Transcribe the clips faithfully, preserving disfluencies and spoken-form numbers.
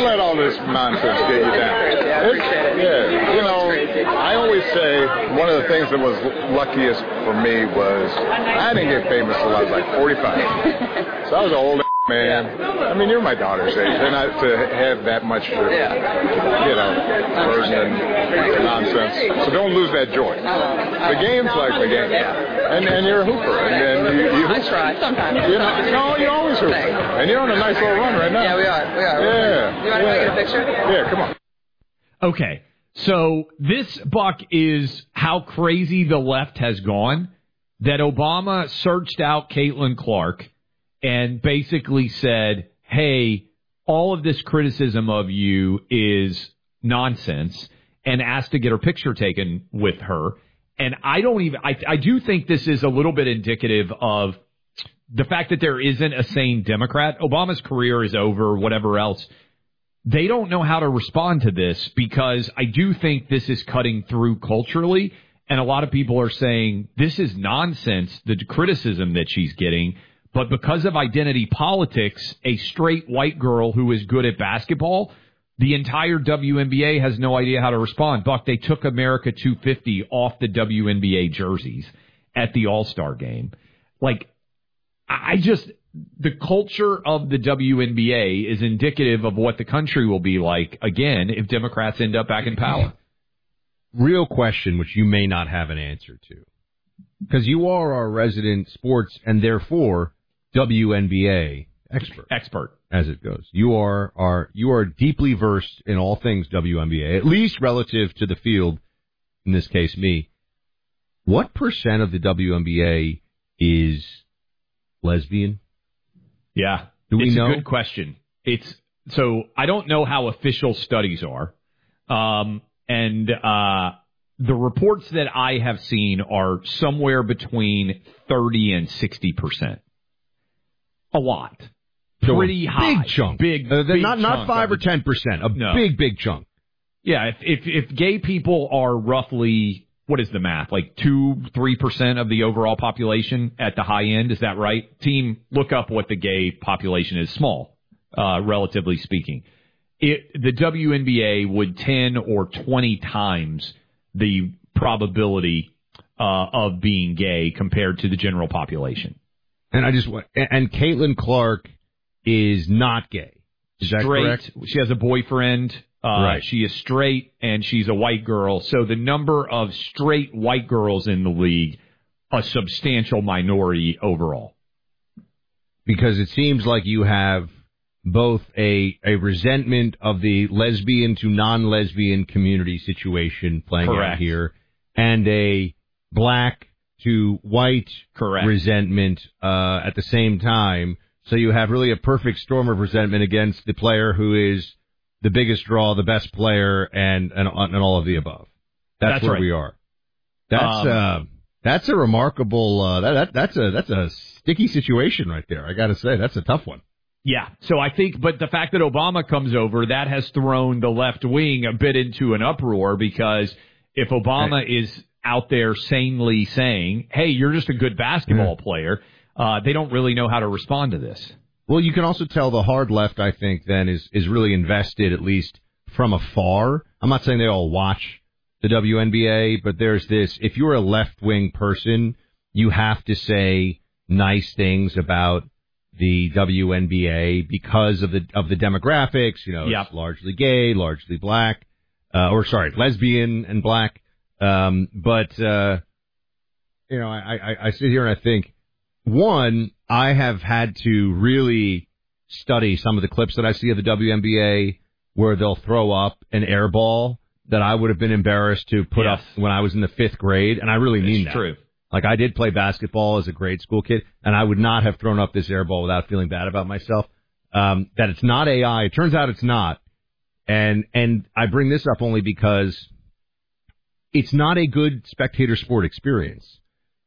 let all this nonsense get you down. Yeah, I appreciate it. Yeah, you know, I always say one of the things that was luckiest for me was I didn't get famous till I was like forty-five. So I was an old man. I mean, you're my daughter's age, and I, to have that much, uh, you know, burden and nonsense. So don't lose that joy. The game's like the game, and and you're a hooper, and, and you, you I try sometimes. You know, no, you always hoop, and you're on a nice little run right now. Yeah, we are. We are. Yeah. You want to yeah. get a picture? Yeah, come on. Okay, so this, Buck, is how crazy the left has gone, that Obama searched out Caitlin Clark and basically said, hey, all of this criticism of you is nonsense, and asked to get her picture taken with her. And I don't even, I, I do think this is a little bit indicative of the fact that there isn't a sane Democrat. Obama's career is over, whatever else. They don't know how to respond to this, because I do think this is cutting through culturally, and a lot of people are saying this is nonsense, the criticism that she's getting. But because of identity politics, a straight white girl who is good at basketball, the entire W N B A has no idea how to respond. Buck, they took America two fifty off the W N B A jerseys at the All-Star game. Like, I just, the culture of the W N B A is indicative of what the country will be like, again, if Democrats end up back in power. Real question, which you may not have an answer to, because you are our resident sports and therefore W N B A expert. Expert. As it goes. You are are you are deeply versed in all things W N B A, at least relative to the field, in this case me. What percent of the W N B A is lesbian? Yeah. Do we it's know? a good question. It's so I don't know how official studies are. Um and uh the reports that I have seen are somewhere between thirty and sixty percent. A lot. So Pretty a high. Big chunk. Big, uh, big not not chunk five or of it. ten percent. A No. big, big chunk. Yeah, if, if if gay people are roughly, what is the math? Like two, three percent of the overall population at the high end, is that right? Team, look up what the gay population is. Small, uh, relatively speaking. It, the W N B A would ten or twenty times the probability uh, of being gay compared to the general population. And I just want, and Caitlin Clark is not gay. Is that Straight. correct? She has a boyfriend. Uh, right. She is straight, and she's a white girl. So the number of straight white girls in the league, a substantial minority overall. Because it seems like you have both a a resentment of the lesbian to non-lesbian community situation playing Correct. out here, and a black to white Correct. resentment uh, at the same time. So you have really a perfect storm of resentment against the player who is the biggest draw, the best player, and and, and all of the above. That's, That's where right. we are. That's Um, uh, that's a remarkable. Uh, that, that that's a that's a sticky situation right there. I got to say, that's a tough one. Yeah, so I think, but the fact that Obama comes over, that has thrown the left wing a bit into an uproar, because if Obama Right. is out there sanely saying, hey, you're just a good basketball Mm-hmm. player, uh, they don't really know how to respond to this. Well, you can also tell the hard left, I think, then is, is really invested, at least from afar. I'm not saying they all watch the W N B A, but there's this, if you're a left-wing person, you have to say nice things about the W N B A because of the of the demographics. You know, Yep. it's largely gay, largely black, uh, or sorry, lesbian and black. Um, but, uh, you know, I, I, I sit here and I think, one, I have had to really study some of the clips that I see of the W N B A where they'll throw up an air ball that I would have been embarrassed to put Yes. up when I was in the fifth grade, and I really mean It's that. true. Like, I did play basketball as a grade school kid, and I would not have thrown up this air ball without feeling bad about myself. Um, that it's not A I. It turns out it's not. And and I bring this up only because it's not a good spectator sport experience.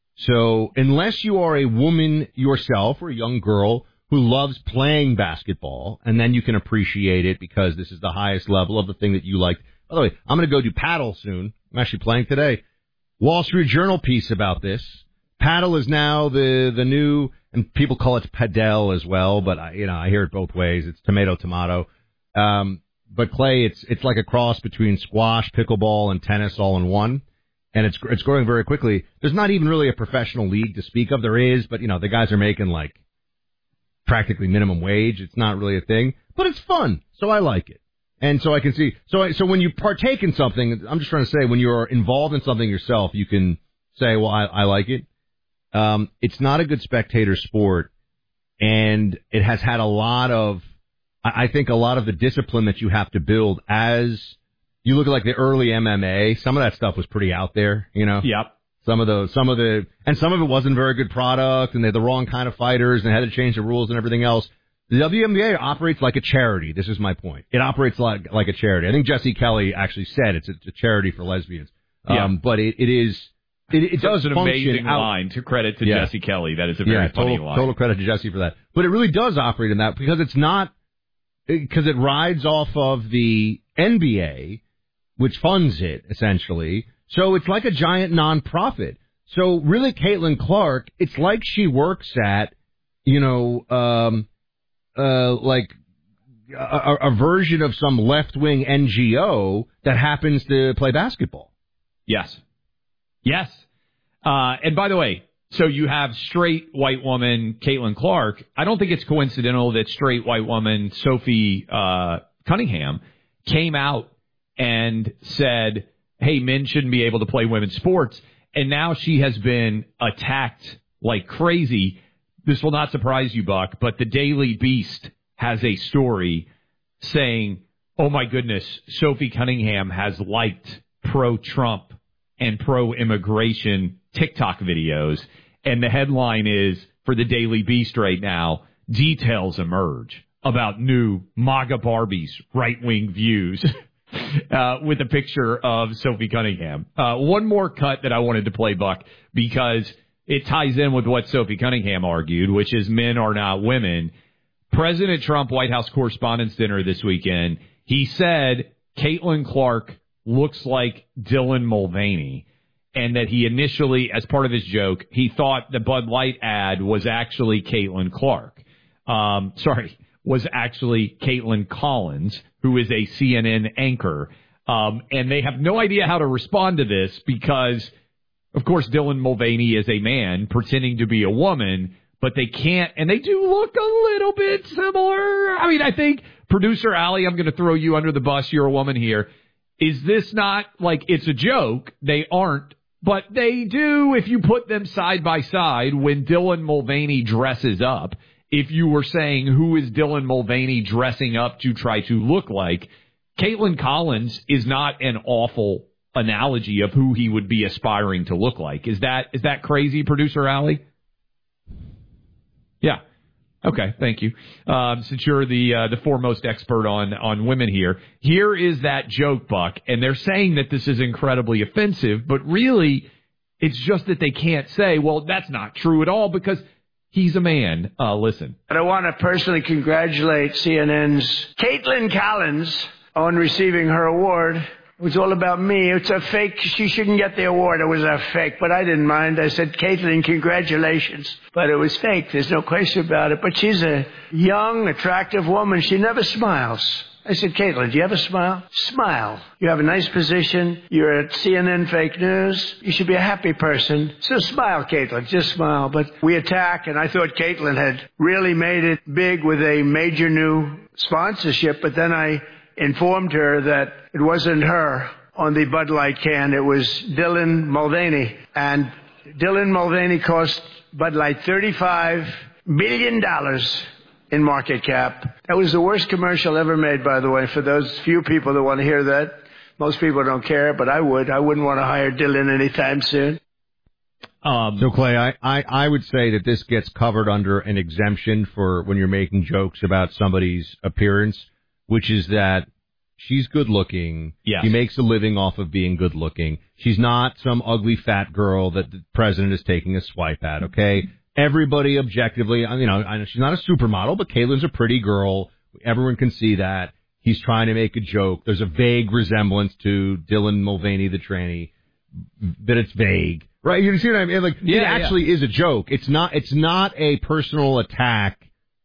So unless you are a woman yourself or a young girl who loves playing basketball, and then you can appreciate it because this is the highest level of the thing that you like. By the way, I'm going to go do paddle soon. I'm actually playing today. Wall Street Journal piece about this. Paddle is now the the new, and people call it padel as well, but I, you know, I hear it both ways. It's tomato, tomato. Um, but Clay, it's it's like a cross between squash, pickleball, and tennis all in one, and it's it's growing very quickly. There's not even really a professional league to speak of. There is, but you know the guys are making like practically minimum wage. It's not really a thing, but it's fun, so I like it. And so I can see, so I, so when you partake in something, I'm just trying to say, when you're involved in something yourself, you can say, well, I, I like it. Um, it's not a good spectator sport, and it has had a lot of, I, I think a lot of the discipline that you have to build as you look at like the early M M A, some of that stuff was pretty out there, you know? Yep. Some of the, some of the, and some of it wasn't very good product, and they're the wrong kind of fighters, and they had to change the rules and everything else. The W N B A operates like a charity. This is my point. It operates like like a charity. I think Jesse Kelly actually said it's a, it's a charity for lesbians. Yeah. Um, but it, it is, it, it that does was an function amazing out, line. To credit to yeah. Jesse Kelly, that is a very yeah, funny total, line. Total credit to Jesse for that. But it really does operate in that because it's not, because it rides off of the N B A, which funds it, essentially. So it's like a giant nonprofit. So really, Caitlin Clark, it's like she works at, you know, um, uh, like a, a version of some left-wing N G O that happens to play basketball. Yes. Yes. Uh, and by the way, so you have straight white woman Caitlin Clark. I don't think it's coincidental that straight white woman Sophie uh, Cunningham came out and said, hey, men shouldn't be able to play women's sports. And now she has been attacked like crazy. This will not surprise you, Buck, but the Daily Beast has a story saying, oh, my goodness, Sophie Cunningham has liked pro-Trump and pro-immigration TikTok videos. And the headline is, for the Daily Beast right now, details emerge about new MAGA Barbie's right-wing views. Uh, with a picture of Sophie Cunningham. Uh, one more cut that I wanted to play, Buck, because it ties in with what Sophie Cunningham argued, which is men are not women. President Trump, White House Correspondents' Dinner this weekend, he said Caitlin Clark looks like Dylan Mulvaney, and that he initially, as part of his joke, he thought the Bud Light ad was actually Caitlin Clark. Um, sorry. was actually Caitlin Collins, who is a C N N anchor. Um, and they have no idea how to respond to this because, of course, Dylan Mulvaney is a man pretending to be a woman, but they can't, and they do look a little bit similar. I mean, I think, producer Allie, I'm going to throw you under the bus. You're a woman here. Is this not like it's a joke? They aren't, but they do if you put them side by side when Dylan Mulvaney dresses up. If you were saying, who is Dylan Mulvaney dressing up to try to look like, Caitlin Collins is not an awful analogy of who he would be aspiring to look like. Is that is that crazy, producer Allie? Yeah. Okay, thank you. Um, since you're the uh, the foremost expert on, on women here, here is that joke, Buck, and they're saying that this is incredibly offensive, but really it's just that they can't say, well, that's not true at all because he's a man. Uh, listen. But I want to personally congratulate C N N's Caitlin Collins on receiving her award. It was all about me. It's a fake. She shouldn't get the award. It was a fake, but I didn't mind. I said, Caitlin, congratulations. But it was fake. There's no question about it. But she's a young, attractive woman. She never smiles. I said, Caitlin, do you ever smile? Smile. You have a nice position. You're at C N N Fake News. You should be a happy person. So smile, Caitlin. Just smile. But we attack, and I thought Caitlin had really made it big with a major new sponsorship. But then I informed her that it wasn't her on the Bud Light can. It was Dylan Mulvaney. And Dylan Mulvaney cost Bud Light thirty-five billion dollars in market cap. That was the worst commercial ever made, by the way, for those few people that want to hear that. Most people don't care, but I would. I wouldn't want to hire Dylan anytime soon. Um, so, Clay, I, I, I would say that this gets covered under an exemption for when you're making jokes about somebody's appearance, which is that she's good-looking. Yes. She makes a living off of being good-looking. She's not some ugly fat girl that the president is taking a swipe at, okay? Everybody objectively, you know, I know she's not a supermodel, but Caitlin's a pretty girl. Everyone can see that. He's trying to make a joke. There's a vague resemblance to Dylan Mulvaney, the tranny, but it's vague, right? You see what I mean? Like, yeah, it actually yeah. is a joke. It's not. It's not a personal attack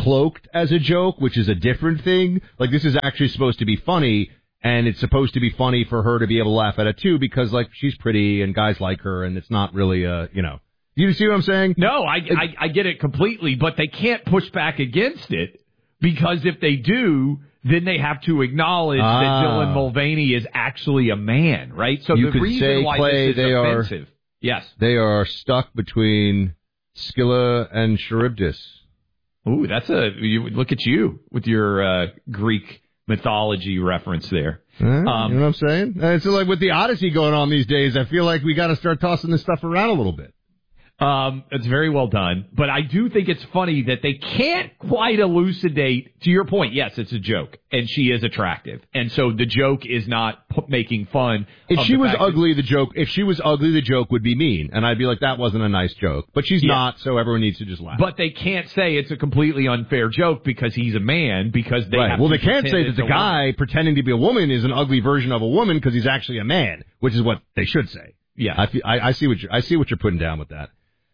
cloaked as a joke, which is a different thing. Like, this is actually supposed to be funny, and it's supposed to be funny for her to be able to laugh at it, too, because, like, she's pretty and guys like her, and it's not really, uh, you know. You see what I'm saying? No, I, I, I get it completely, but they can't push back against it, because if they do, then they have to acknowledge ah. that Dylan Mulvaney is actually a man, right? So you the could reason say, why Clay, this is they offensive. Are, yes. They are stuck between Scylla and Charybdis. Ooh, that's a you, look at you with your uh, Greek mythology reference there. Uh, um, you know what I'm saying? It's like with the Odyssey going on these days, I feel like we got to start tossing this stuff around a little bit. Um, it's very well done, but I do think it's funny that they can't quite elucidate. To your point, yes, it's a joke, and she is attractive, and so the joke is not p- making fun. If of she the was fact ugly, the joke. If she was ugly, the joke would be mean, and I'd be like, that wasn't a nice joke. But she's yeah. not, so everyone needs to just laugh. But they can't say it's a completely unfair joke because he's a man. Because they right. have well, to they can't say that the guy woman. pretending to be a woman is an ugly version of a woman because he's actually a man, which is what they should say. Yeah, I, I, I see what you're, I see what you're putting down with that.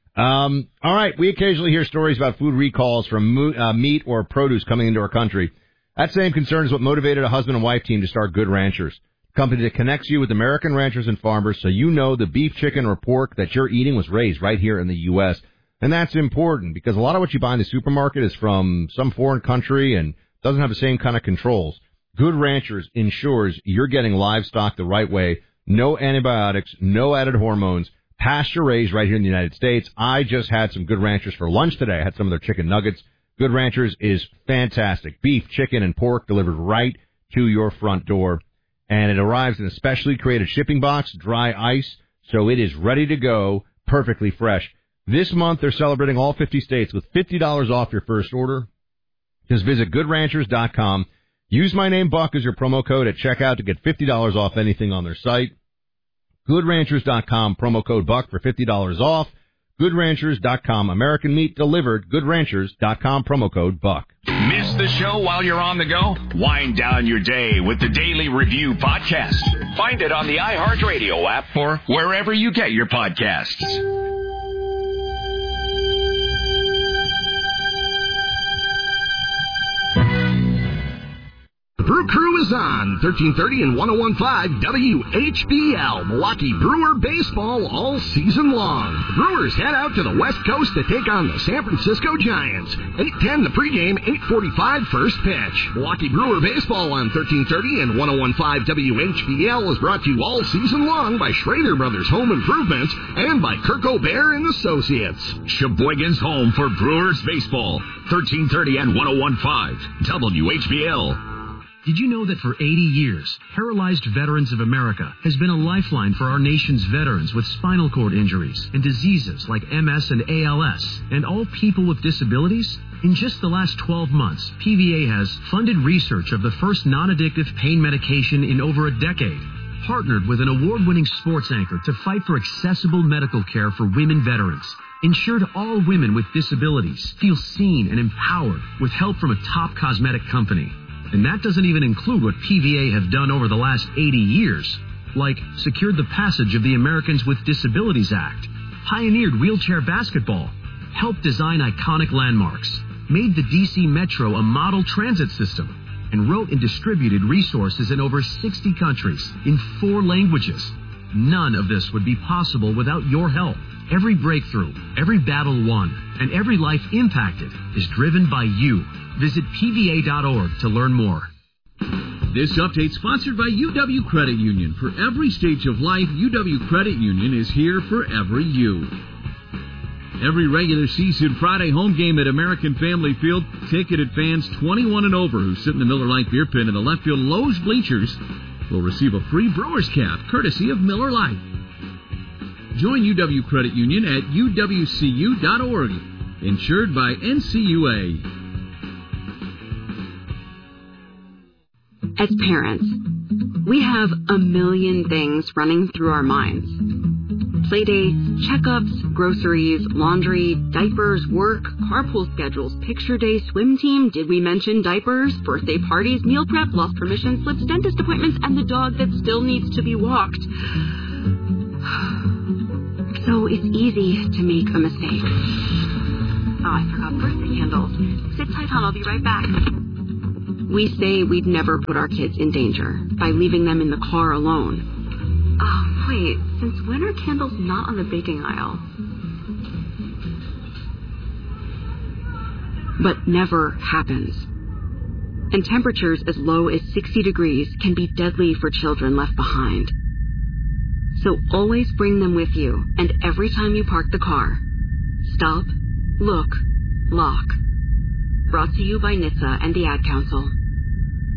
Um, all right, we occasionally hear stories about food recalls from mo- uh, meat or produce coming into our country. That same concern is what motivated a husband and wife team to start Good Ranchers, a company that connects you with American ranchers and farmers so you know the beef, chicken, or pork that you're eating was raised right here in the U S And that's important because a lot of what you buy in the supermarket is from some foreign country and doesn't have the same kind of controls. Good Ranchers ensures you're getting livestock the right way, no antibiotics, no added hormones, pasture raised right here in the United States. I just had some Good Ranchers for lunch today. I had some of their chicken nuggets. Good Ranchers is fantastic. Beef, chicken, and pork delivered right to your front door. And it arrives in a specially created shipping box, dry ice, so it is ready to go, perfectly fresh. This month, they're celebrating all fifty states with fifty dollars off your first order. Just visit good ranchers dot com. Use my name, Buck, as your promo code at checkout to get fifty dollars off anything on their site. good ranchers dot com, promo code Buck for fifty dollars off. good ranchers dot com, American meat delivered. good ranchers dot com, promo code Buck. Miss the show while you're on the go? Wind down your day with the Daily Review podcast. Find it on the iHeartRadio app or wherever you get your podcasts. Brew Crew is on thirteen thirty and one oh one point five W H B L, Milwaukee Brewer baseball all season long. The Brewers head out to the West Coast to take on the San Francisco Giants. eight ten the pregame, eight forty-five first pitch. Milwaukee Brewer baseball on thirteen thirty and one oh one point five W H B L is brought to you all season long by Schrader Brothers Home Improvements and by Kirk O'Bear and Associates. Sheboygan's home for Brewers baseball, thirteen thirty and one oh one point five W H B L. Did you know that for eighty years, Paralyzed Veterans of America has been a lifeline for our nation's veterans with spinal cord injuries and diseases like M S and A L S, and all people with disabilities? In just the last twelve months, P V A has funded research of the first non-addictive pain medication in over a decade, partnered with an award-winning sports anchor to fight for accessible medical care for women veterans, ensured all women with disabilities feel seen and empowered with help from a top cosmetic company. And that doesn't even include what P V A have done over the last eighty years, like secured the passage of the Americans with Disabilities Act, pioneered wheelchair basketball, helped design iconic landmarks, made the D C Metro a model transit system, and wrote and distributed resources in over sixty countries in four languages. None of this would be possible without your help. Every breakthrough, every battle won, and every life impacted is driven by you. Visit P V A dot org to learn more. This update sponsored by U W Credit Union. For every stage of life, U W Credit Union is here for every you. Every regular season Friday home game at American Family Field, ticketed fans twenty-one and over who sit in the Miller Lite beer pit in the left field Lowe's bleachers will receive a free Brewers cap, courtesy of Miller Lite. Join U W Credit Union at U W C U dot org. Insured by N C U A. As parents, we have a million things running through our minds. Playdates, checkups, groceries, laundry, diapers, work, carpool schedules, picture day, swim team, did we mention diapers, birthday parties, meal prep, lost permission slips, dentist appointments, and the dog that still needs to be walked. So it's easy to make a mistake. Oh, I forgot birthday candles. Sit tight, hon. I'll be right back. We say we'd never put our kids in danger by leaving them in the car alone. Oh, wait. Since when are candles not on the baking aisle? But never happens. And temperatures as low as sixty degrees can be deadly for children left behind. So always bring them with you, and every time you park the car, stop, look, lock. Brought to you by N H T S A and the Ad Council.